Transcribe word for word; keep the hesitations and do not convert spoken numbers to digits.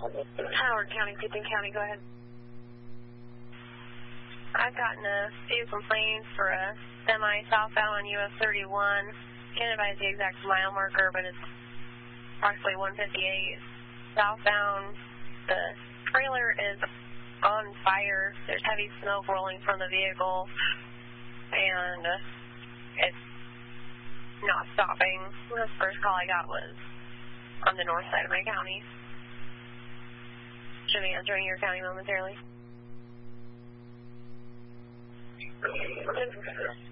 Howard County, Pittman County, go ahead. I've gotten a few complaints for a semi southbound on U S thirty-one. Can't advise the exact mile marker, but it's approximately one fifty-eight. Southbound, the trailer is on fire. There's heavy smoke rolling from the vehicle, and it's not stopping. The first call I got was on the north side of my county. Should be answering your county momentarily.